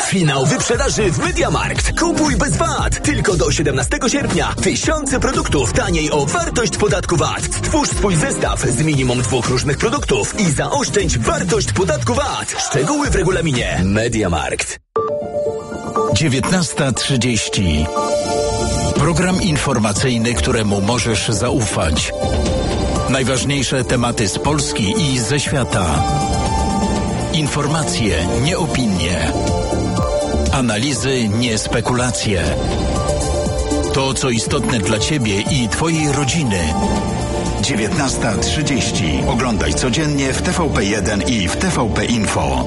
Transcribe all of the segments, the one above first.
Finał wyprzedaży w MediaMarkt. Kupuj bez VAT. Tylko do 17 sierpnia. Tysiące produktów taniej o wartość podatku VAT. Stwórz swój zestaw z minimum 2 różnych produktów i zaoszczędź wartość podatku VAT. Szczegóły w regulaminie. MediaMarkt. 19:30. Program informacyjny, któremu możesz zaufać. Najważniejsze tematy z Polski i ze świata. Informacje, nie opinie. Analizy, nie spekulacje. To, co istotne dla Ciebie i Twojej rodziny. 19:30. Oglądaj codziennie w TVP1 i w TVP Info.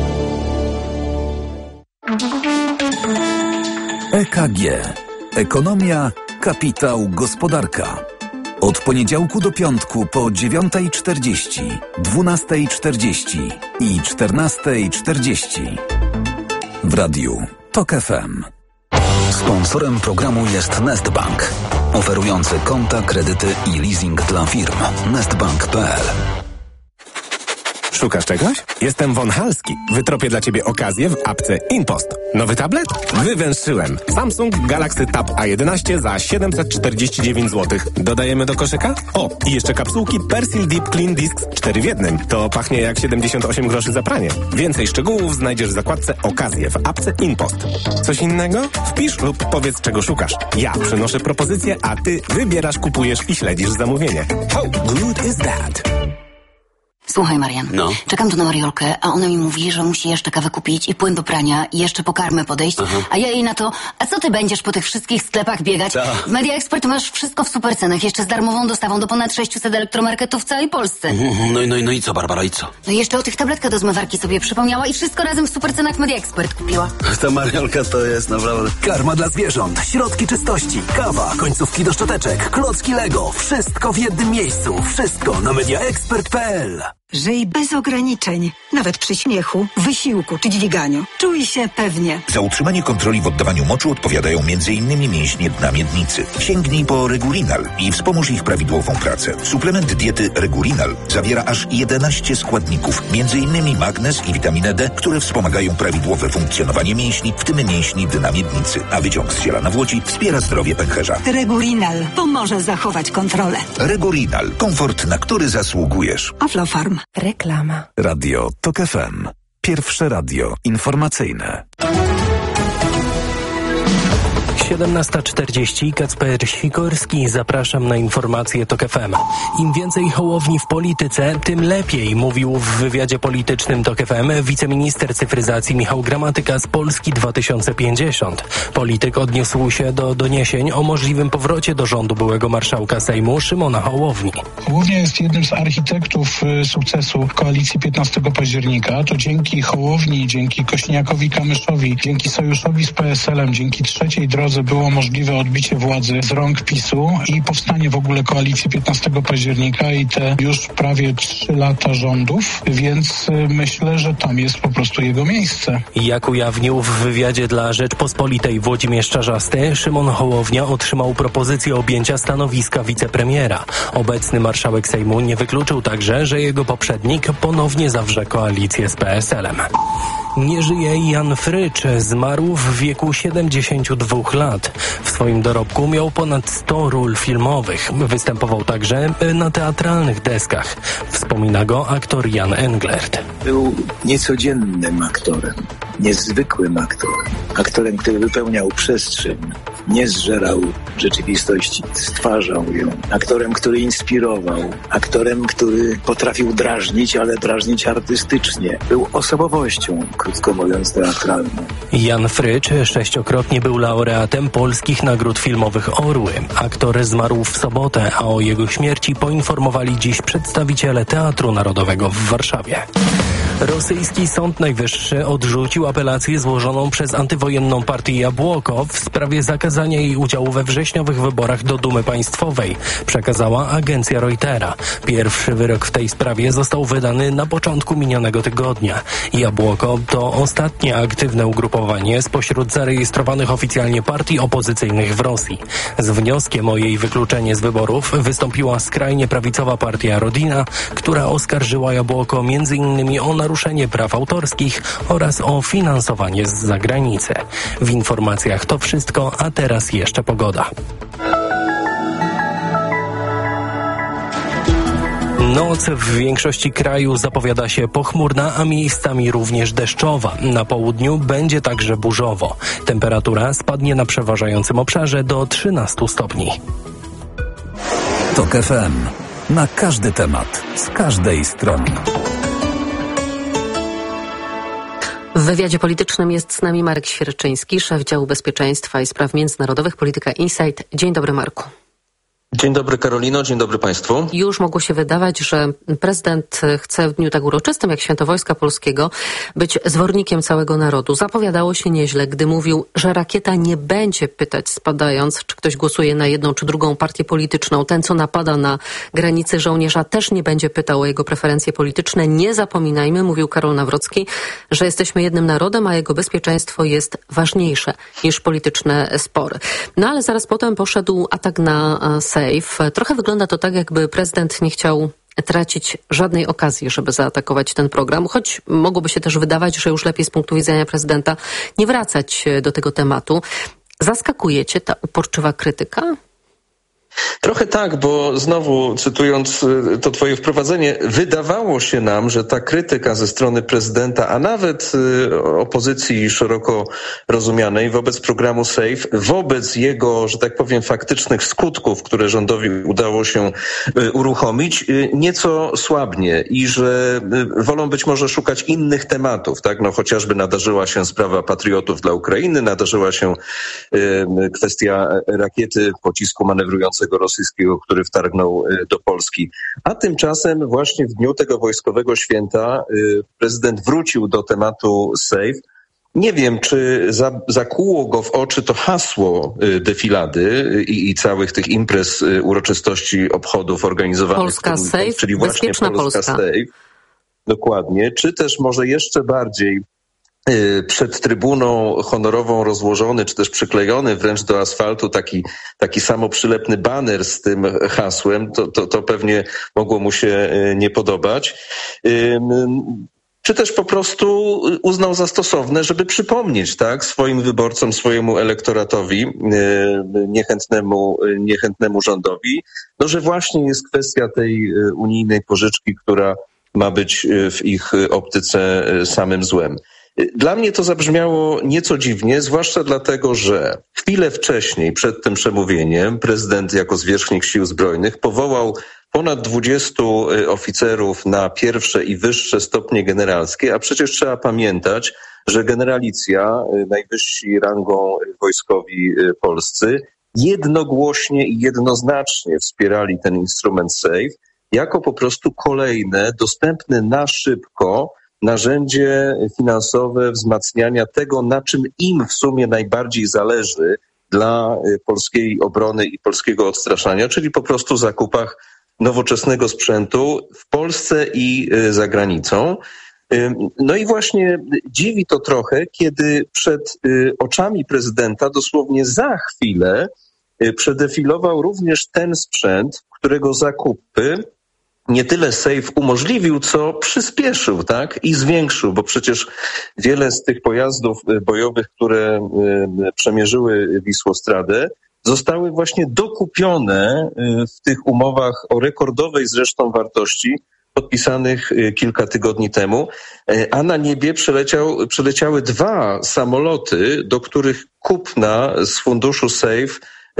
EKG. Ekonomia, kapitał, gospodarka. Od poniedziałku do piątku po 9:40, 12:40 i 14:40. W radiu TOK FM. Sponsorem programu jest Nestbank, oferujący konta, kredyty i leasing dla firm. Nestbank.pl. Szukasz czegoś? Jestem Von Halski. Wytropię dla Ciebie okazję w apce InPost. Nowy tablet? Wywęszyłem. Samsung Galaxy Tab A11 za 749 zł. Dodajemy do koszyka? O, i jeszcze kapsułki Persil Deep Clean Discs 4 w 1. To pachnie jak 78 groszy za pranie. Więcej szczegółów znajdziesz w zakładce okazje w apce InPost. Coś innego? Wpisz lub powiedz, czego szukasz. Ja przynoszę propozycję, a Ty wybierasz, kupujesz i śledzisz zamówienie. How good is that? Słuchaj, Marian, czekam tu na Mariolkę, a ona mi mówi, że musi jeszcze kawę kupić i płyn do prania i jeszcze po karmę podejść, a ja jej na to, a co ty będziesz po tych wszystkich sklepach biegać? W Media Expert masz wszystko w super cenach, jeszcze z darmową dostawą do ponad 600 elektromarketów w całej Polsce. No i co, Barbara, i co? No i jeszcze o tych tabletkach do zmywarki sobie przypomniała i wszystko razem w super cenach Media Expert kupiła. Ta Mariolka to jest naprawdę... Karma dla zwierząt, środki czystości, kawa, końcówki do szczoteczek, klocki Lego. Wszystko w jednym miejscu. Wszystko na mediaexpert.pl. Żyj bez ograniczeń, nawet przy śmiechu, wysiłku czy dźwiganiu. Czuj się pewnie. Za utrzymanie kontroli w oddawaniu moczu odpowiadają m.in. mięśnie dna miednicy. Sięgnij po Regulinal i wspomóż ich prawidłową pracę. Suplement diety Regulinal zawiera aż 11 składników, m.in. magnez i witaminę D, które wspomagają prawidłowe funkcjonowanie mięśni, w tym mięśni dna miednicy. A wyciąg z ziela nawłoci wspiera zdrowie pęcherza. Regulinal pomoże zachować kontrolę. Regulinal. Komfort, na który zasługujesz. Aflofarm. Reklama. Radio TOK FM. Pierwsze radio informacyjne. 17:40. Kacper Sikorski. Zapraszam na informacje TOK FM. Im więcej Hołowni w polityce, tym lepiej, mówił w wywiadzie politycznym TOK FM wiceminister cyfryzacji Michał Gramatyka z Polski 2050. Polityk odniósł się do doniesień o możliwym powrocie do rządu byłego marszałka Sejmu Szymona Hołowni. Hołownia jest jednym z architektów sukcesu koalicji 15 października. To dzięki Hołowni, dzięki Kośniakowi-Kamyszowi, dzięki sojuszowi z PSL-em, dzięki trzeciej drodze było możliwe odbicie władzy z rąk PiS-u i powstanie w ogóle koalicji 15 października i te już prawie 3 lata rządów, więc myślę, że tam jest po prostu jego miejsce. Jak ujawnił w wywiadzie dla Rzeczpospolitej Włodzimierz Czarzasty, Szymon Hołownia otrzymał propozycję objęcia stanowiska wicepremiera. Obecny marszałek Sejmu nie wykluczył także, że jego poprzednik ponownie zawrze koalicję z PSL-em. Nie żyje Jan Frycz, zmarł w wieku 72 lat. W swoim dorobku miał ponad 100 ról filmowych. Występował także na teatralnych deskach. Wspomina go aktor Jan Englert. Był niecodziennym aktorem, niezwykłym aktorem. Aktorem, który wypełniał przestrzeń, nie zżerał rzeczywistości, stwarzał ją. Aktorem, który inspirował. Aktorem, który potrafił drażnić, ale drażnić artystycznie. Był osobowością, krótko mówiąc, teatralną. Jan Frycz 6-krotnie był laureatem polskich nagród filmowych Orły. Aktor zmarł w sobotę, a o jego śmierci poinformowali dziś przedstawiciele Teatru Narodowego w Warszawie. Rosyjski Sąd Najwyższy odrzucił apelację złożoną przez antywojenną partię Jabłoko w sprawie zakazania jej udziału we wrześniowych wyborach do Dumy Państwowej, przekazała agencja Reutera. Pierwszy wyrok w tej sprawie został wydany na początku minionego tygodnia. Jabłoko to ostatnie aktywne ugrupowanie spośród zarejestrowanych oficjalnie partii opozycyjnych w Rosji. Z wnioskiem o jej wykluczenie z wyborów wystąpiła skrajnie prawicowa partia Rodina, która oskarżyła Jabłoko m.in. o naruszenie naruszenie praw autorskich oraz o finansowanie z zagranicy. W informacjach to wszystko, a teraz jeszcze pogoda. Noc w większości kraju zapowiada się pochmurna, a miejscami również deszczowa. Na południu będzie także burzowo. Temperatura spadnie na przeważającym obszarze do 13 stopni. TOK FM. Na każdy temat, z każdej strony. W wywiadzie politycznym jest z nami Marek Świerczyński, szef działu bezpieczeństwa i spraw międzynarodowych Polityka Insight. Dzień dobry, Marku. Dzień dobry, Karolino, dzień dobry Państwu. Już mogło się wydawać, że prezydent chce w dniu tak uroczystym jak Święto Wojska Polskiego być zwornikiem całego narodu. Zapowiadało się nieźle, gdy mówił, że rakieta nie będzie pytać spadając, czy ktoś głosuje na jedną czy drugą partię polityczną. Ten, co napada na granicy żołnierza, też nie będzie pytał o jego preferencje polityczne. Nie zapominajmy, mówił Karol Nawrocki, że jesteśmy jednym narodem, a jego bezpieczeństwo jest ważniejsze niż polityczne spory. No ale zaraz potem poszedł atak na Sejm. Trochę wygląda to tak, jakby prezydent nie chciał tracić żadnej okazji, żeby zaatakować ten program, choć mogłoby się też wydawać, że już lepiej z punktu widzenia prezydenta nie wracać do tego tematu. Zaskakuje cię ta uporczywa krytyka? Trochę tak, bo znowu cytując to twoje wprowadzenie, wydawało się nam, że ta krytyka ze strony prezydenta, a nawet opozycji szeroko rozumianej wobec programu SAFE, wobec jego, że tak powiem, faktycznych skutków, które rządowi udało się uruchomić, nieco słabnie i że wolą być może szukać innych tematów, tak? No chociażby nadarzyła się sprawa patriotów dla Ukrainy, nadarzyła się kwestia rakiety, pocisku manewrującego rosyjskiego, który wtargnął do Polski. A tymczasem właśnie w dniu tego wojskowego święta prezydent wrócił do tematu SAFE. Nie wiem, czy zakłuło go w oczy to hasło defilady i całych tych imprez, uroczystości, obchodów organizowanych. Polska SAFE, czyli właśnie bezpieczna Polska. SAFE. Dokładnie. Czy też może jeszcze bardziej przed trybuną honorową rozłożony, czy też przyklejony wręcz do asfaltu taki samoprzylepny baner z tym hasłem, to pewnie mogło mu się nie podobać. Czy też po prostu uznał za stosowne, żeby przypomnieć, tak, swoim wyborcom, swojemu elektoratowi, niechętnemu rządowi, no, że właśnie jest kwestia tej unijnej pożyczki, która ma być w ich optyce samym złem. Dla mnie to zabrzmiało nieco dziwnie, zwłaszcza dlatego, że chwilę wcześniej, przed tym przemówieniem, prezydent jako zwierzchnik Sił Zbrojnych powołał ponad 20 oficerów na pierwsze i wyższe stopnie generalskie, a przecież trzeba pamiętać, że generalicja, najwyżsi rangą wojskowi polscy, jednogłośnie i jednoznacznie wspierali ten instrument SAFE jako po prostu kolejne, dostępne na szybko narzędzie finansowe wzmacniania tego, na czym im w sumie najbardziej zależy dla polskiej obrony i polskiego odstraszania, czyli po prostu zakupach nowoczesnego sprzętu w Polsce i za granicą. No i właśnie dziwi to trochę, kiedy przed oczami prezydenta dosłownie za chwilę przedefilował również ten sprzęt, którego zakupy nie tyle SAFE umożliwił, co przyspieszył, tak? I zwiększył, bo przecież wiele z tych pojazdów bojowych, które przemierzyły Wisłostradę, zostały właśnie dokupione w tych umowach o rekordowej zresztą wartości podpisanych kilka tygodni temu, a na niebie przeleciały 2 samoloty, do których kupna z funduszu SAFE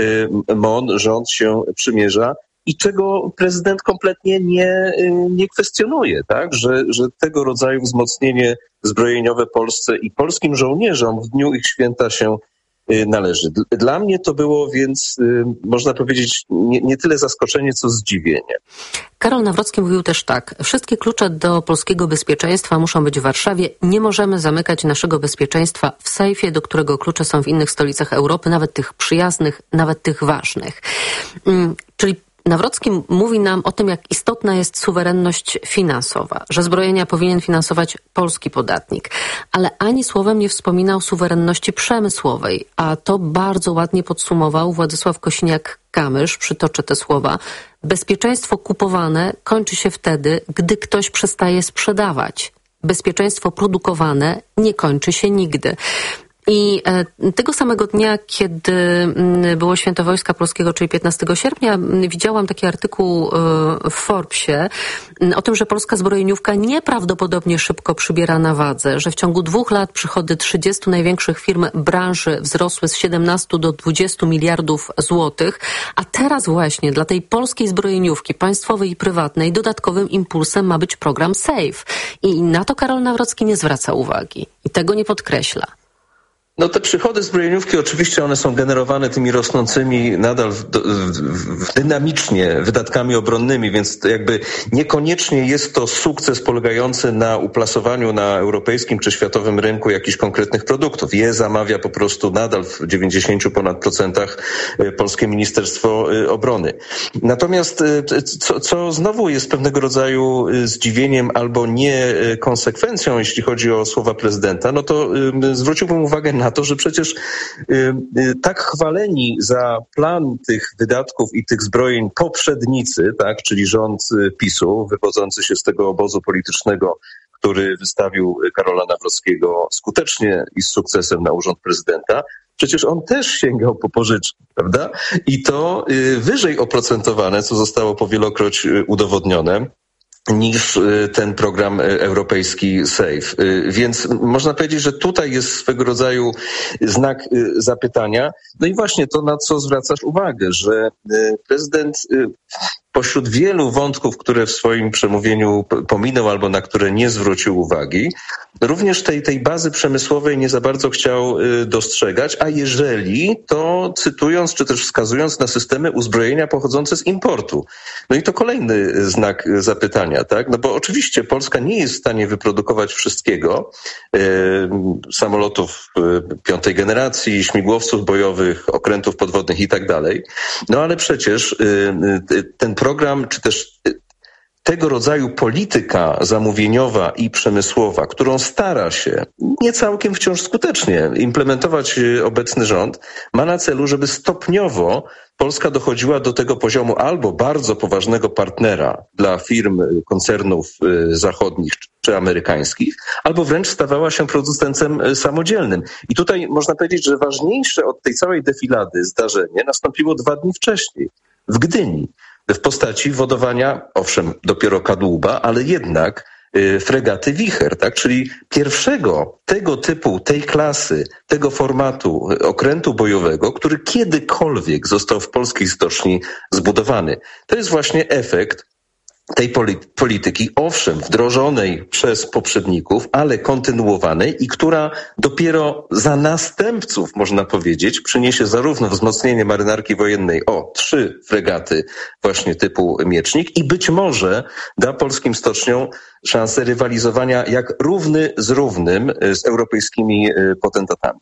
MON rząd się przymierza i czego prezydent kompletnie nie kwestionuje, tak? Że tego rodzaju wzmocnienie zbrojeniowe Polsce i polskim żołnierzom w dniu ich święta się należy. Dla mnie to było więc, można powiedzieć, nie tyle zaskoczenie, co zdziwienie. Karol Nawrocki mówił też tak. Wszystkie klucze do polskiego bezpieczeństwa muszą być w Warszawie. Nie możemy zamykać naszego bezpieczeństwa w sejfie, do którego klucze są w innych stolicach Europy, nawet tych przyjaznych, nawet tych ważnych. Czyli Nawrocki mówi nam o tym, jak istotna jest suwerenność finansowa, że zbrojenia powinien finansować polski podatnik, ale ani słowem nie wspominał suwerenności przemysłowej, a to bardzo ładnie podsumował Władysław Kosiniak-Kamysz, przytoczę te słowa. Bezpieczeństwo kupowane kończy się wtedy, gdy ktoś przestaje sprzedawać. bezpieczeństwo produkowane nie kończy się nigdy. I tego samego dnia, kiedy było Święto Wojska Polskiego, czyli 15 sierpnia, widziałam taki artykuł w Forbesie o tym, że polska zbrojeniówka nieprawdopodobnie szybko przybiera na wadze, że w ciągu 2 lat przychody 30 największych firm branży wzrosły z 17 do 20 miliardów złotych, a teraz właśnie dla tej polskiej zbrojeniówki, państwowej i prywatnej, dodatkowym impulsem ma być program SAFE. I na to Karol Nawrocki nie zwraca uwagi i tego nie podkreśla. No te przychody zbrojeniówki oczywiście one są generowane tymi rosnącymi nadal dynamicznie wydatkami obronnymi, więc to jakby niekoniecznie jest to sukces polegający na uplasowaniu na europejskim czy światowym rynku jakichś konkretnych produktów. Je zamawia po prostu nadal w 90 ponad procentach polskie Ministerstwo Obrony. Natomiast co znowu jest pewnego rodzaju zdziwieniem albo niekonsekwencją, jeśli chodzi o słowa prezydenta, no to zwróciłbym uwagę na to, że przecież tak chwaleni za plan tych wydatków i tych zbrojeń poprzednicy, tak, czyli rząd PiS-u, wywodzący się z tego obozu politycznego, który wystawił Karola Nawrockiego skutecznie i z sukcesem na urząd prezydenta, przecież on też sięgał po pożyczki, prawda? I to wyżej oprocentowane, co zostało powielokroć udowodnione, niż ten program europejski SAFE. Więc można powiedzieć, że tutaj jest swego rodzaju znak zapytania. No i właśnie to, na co zwracasz uwagę, że prezydent pośród wielu wątków, które w swoim przemówieniu pominął albo na które nie zwrócił uwagi, również tej bazy przemysłowej nie za bardzo chciał dostrzegać, a jeżeli, to cytując czy też wskazując na systemy uzbrojenia pochodzące z importu. No i to kolejny znak zapytania, tak? No bo oczywiście Polska nie jest w stanie wyprodukować wszystkiego, samolotów 5. generacji, śmigłowców bojowych, okrętów podwodnych i tak dalej. No ale przecież ten program, czy też tego rodzaju polityka zamówieniowa i przemysłowa, którą stara się nie całkiem wciąż skutecznie implementować obecny rząd, ma na celu, żeby stopniowo Polska dochodziła do tego poziomu albo bardzo poważnego partnera dla firm, koncernów zachodnich czy amerykańskich, albo wręcz stawała się producentem samodzielnym. I tutaj można powiedzieć, że ważniejsze od tej całej defilady zdarzenie nastąpiło 2 dni wcześniej w Gdyni, w postaci wodowania, owszem, dopiero kadłuba, ale jednak fregaty Wicher, tak? Czyli pierwszego tego typu, tej klasy, tego formatu okrętu bojowego, który kiedykolwiek został w polskiej stoczni zbudowany. To jest właśnie efekt tej polityki, owszem, wdrożonej przez poprzedników, ale kontynuowanej i która dopiero za następców, można powiedzieć, przyniesie zarówno wzmocnienie marynarki wojennej o 3 fregaty właśnie typu Miecznik i być może da polskim stoczniom szansę rywalizowania jak równy z równym z europejskimi potentatami.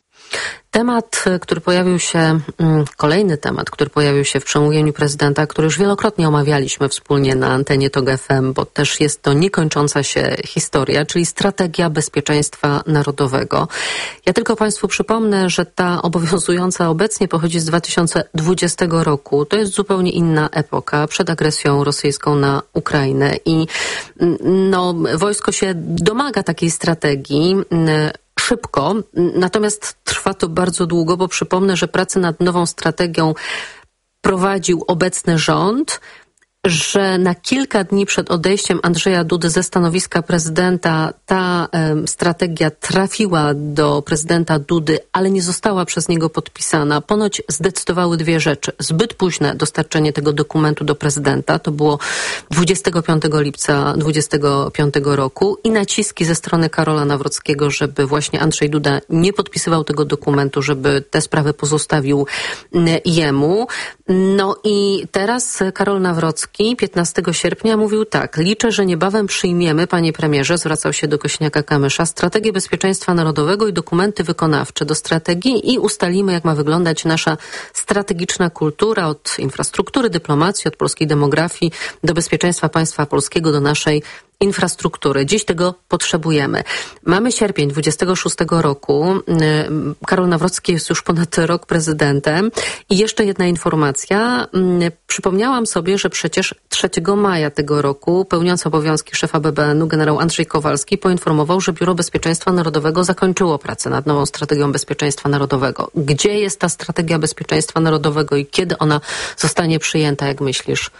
Kolejny temat, który pojawił się w przemówieniu prezydenta, który już wielokrotnie omawialiśmy wspólnie na antenie TOG FM, bo też jest to niekończąca się historia, czyli strategia bezpieczeństwa narodowego. Ja tylko Państwu przypomnę, że ta obowiązująca obecnie pochodzi z 2020 roku. To jest zupełnie inna epoka przed agresją rosyjską na Ukrainę i wojsko się domaga takiej strategii szybko, natomiast trwa to bardzo długo, bo przypomnę, że pracę nad nową strategią prowadził obecny rząd, że na kilka dni przed odejściem Andrzeja Dudy ze stanowiska prezydenta ta strategia trafiła do prezydenta Dudy, ale nie została przez niego podpisana. Ponoć zdecydowały 2 rzeczy. Zbyt późne dostarczenie tego dokumentu do prezydenta, to było 25 lipca 2025 roku i naciski ze strony Karola Nawrockiego, żeby właśnie Andrzej Duda nie podpisywał tego dokumentu, żeby te sprawy pozostawił jemu. No i teraz Karol Nawrocki 15 sierpnia mówił tak: liczę, że niebawem przyjmiemy, panie premierze, zwracał się do Kosiniaka-Kamysza, strategię bezpieczeństwa narodowego i dokumenty wykonawcze do strategii i ustalimy, jak ma wyglądać nasza strategiczna kultura od infrastruktury, dyplomacji, od polskiej demografii do bezpieczeństwa państwa polskiego, do naszej infrastruktury. Dziś tego potrzebujemy. Mamy sierpień 26 roku. Karol Nawrocki jest już ponad rok prezydentem. I jeszcze jedna informacja. Przypomniałam sobie, że przecież 3 maja tego roku pełniący obowiązki szefa BBN-u generał Andrzej Kowalski poinformował, że Biuro Bezpieczeństwa Narodowego zakończyło pracę nad nową strategią bezpieczeństwa narodowego. Gdzie jest ta strategia bezpieczeństwa narodowego i kiedy ona zostanie przyjęta, jak myślisz?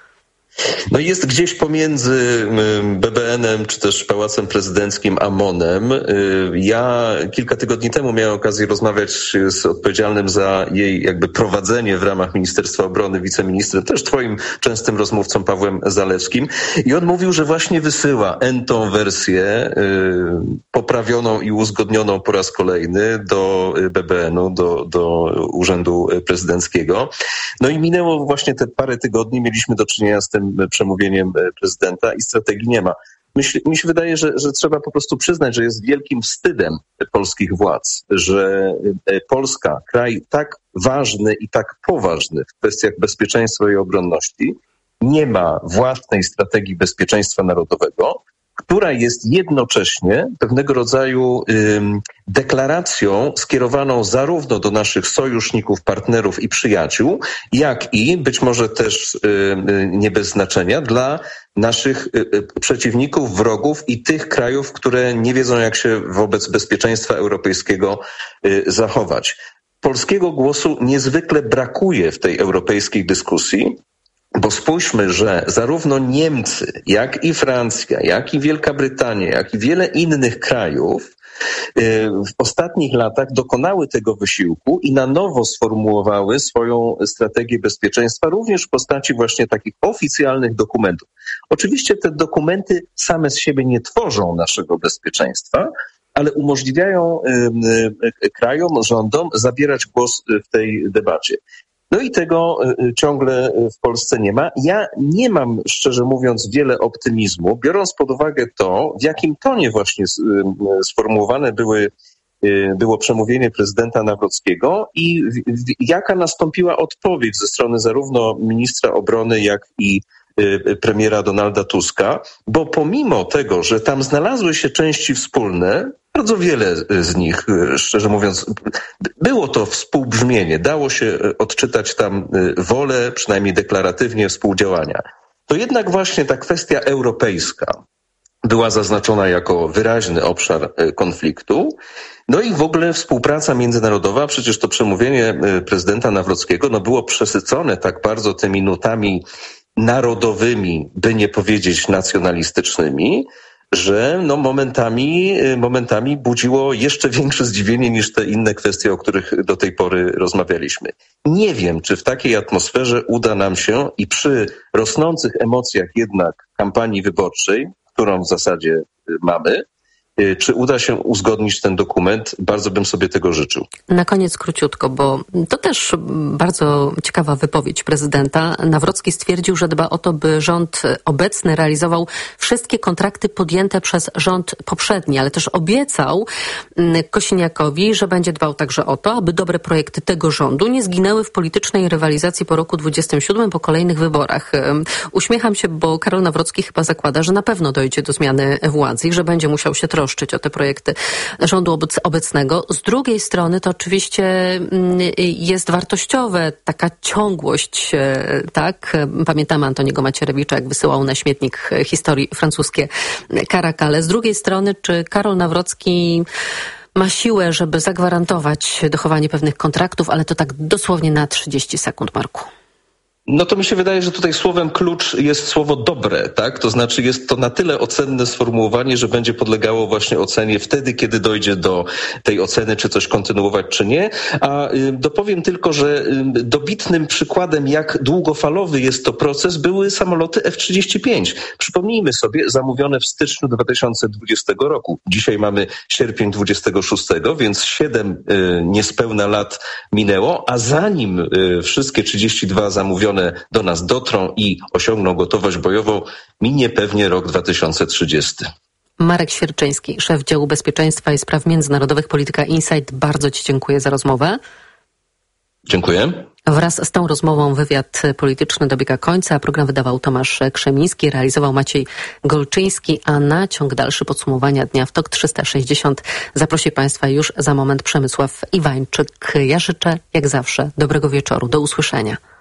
No jest gdzieś pomiędzy BBN-em czy też Pałacem Prezydenckim a MON-em. Ja kilka tygodni temu miałem okazję rozmawiać z odpowiedzialnym za jej jakby prowadzenie w ramach Ministerstwa Obrony wiceministrem, też twoim częstym rozmówcą Pawłem Zalewskim, i on mówił, że właśnie wysyła N-tą wersję poprawioną i uzgodnioną po raz kolejny do BBN-u, do Urzędu Prezydenckiego. No i minęło właśnie te parę tygodni, mieliśmy do czynienia z tym przemówieniem prezydenta i strategii nie ma. Mi się wydaje, że trzeba po prostu przyznać, że jest wielkim wstydem polskich władz, że Polska, kraj tak ważny i tak poważny w kwestiach bezpieczeństwa i obronności, nie ma własnej strategii bezpieczeństwa narodowego, która jest jednocześnie pewnego rodzaju deklaracją skierowaną zarówno do naszych sojuszników, partnerów i przyjaciół, jak i być może też nie bez znaczenia dla naszych przeciwników, wrogów i tych krajów, które nie wiedzą, jak się wobec bezpieczeństwa europejskiego zachować. Polskiego głosu niezwykle brakuje w tej europejskiej dyskusji. Bo spójrzmy, że zarówno Niemcy, jak i Francja, jak i Wielka Brytania, jak i wiele innych krajów w ostatnich latach dokonały tego wysiłku i na nowo sformułowały swoją strategię bezpieczeństwa, również w postaci właśnie takich oficjalnych dokumentów. Oczywiście te dokumenty same z siebie nie tworzą naszego bezpieczeństwa, ale umożliwiają krajom, rządom zabierać głos w tej debacie. No i tego ciągle w Polsce nie ma. Ja nie mam, szczerze mówiąc, wiele optymizmu, biorąc pod uwagę to, w jakim tonie właśnie sformułowane było przemówienie prezydenta Nawrockiego i jaka nastąpiła odpowiedź ze strony zarówno ministra obrony, jak i premiera Donalda Tuska, bo pomimo tego, że tam znalazły się części wspólne, bardzo wiele z nich, szczerze mówiąc, było to współbrzmienie, dało się odczytać tam wolę, przynajmniej deklaratywnie, współdziałania. To jednak właśnie ta kwestia europejska była zaznaczona jako wyraźny obszar konfliktu. No i w ogóle współpraca międzynarodowa, przecież to przemówienie prezydenta Nawrockiego było przesycone tak bardzo tymi nutami narodowymi, by nie powiedzieć nacjonalistycznymi, że momentami budziło jeszcze większe zdziwienie niż te inne kwestie, o których do tej pory rozmawialiśmy. Nie wiem, czy w takiej atmosferze uda nam się i przy rosnących emocjach jednak kampanii wyborczej, którą w zasadzie mamy, czy uda się uzgodnić ten dokument? Bardzo bym sobie tego życzył. Na koniec króciutko, bo to też bardzo ciekawa wypowiedź prezydenta. Nawrocki stwierdził, że dba o to, by rząd obecny realizował wszystkie kontrakty podjęte przez rząd poprzedni, ale też obiecał Kosiniakowi, że będzie dbał także o to, aby dobre projekty tego rządu nie zginęły w politycznej rywalizacji po roku 27, po kolejnych wyborach. Uśmiecham się, bo Karol Nawrocki chyba zakłada, że na pewno dojdzie do zmiany władzy i że będzie musiał się troszczyć o te projekty rządu obecnego. Z drugiej strony to oczywiście jest wartościowe, taka ciągłość, tak? Pamiętamy Antoniego Macierewicza, jak wysyłał na śmietnik historii francuskie karakale. Z drugiej strony, czy Karol Nawrocki ma siłę, żeby zagwarantować dochowanie pewnych kontraktów, ale to tak dosłownie na 30 sekund, Marku. No to mi się wydaje, że tutaj słowem klucz jest słowo dobre, tak? To znaczy jest to na tyle ocenne sformułowanie, że będzie podlegało właśnie ocenie wtedy, kiedy dojdzie do tej oceny, czy coś kontynuować, czy nie. A dopowiem tylko, że dobitnym przykładem, jak długofalowy jest to proces, były samoloty F-35. Przypomnijmy sobie, zamówione w styczniu 2020 roku. Dzisiaj mamy sierpień 26, więc 7 niespełna lat minęło, a zanim wszystkie 32 zamówione do nas dotrą i osiągną gotowość bojową, minie pewnie rok 2030. Marek Świerczyński, szef działu bezpieczeństwa i spraw międzynarodowych Polityka Insight. Bardzo Ci dziękuję za rozmowę. Dziękuję. Wraz z tą rozmową wywiad polityczny dobiega końca, a program wydawał Tomasz Krzemiński, realizował Maciej Golczyński, a na ciąg dalszy podsumowania dnia w TOK 360 zaprosi Państwa już za moment Przemysław Iwańczyk. Ja życzę, jak zawsze, dobrego wieczoru. Do usłyszenia.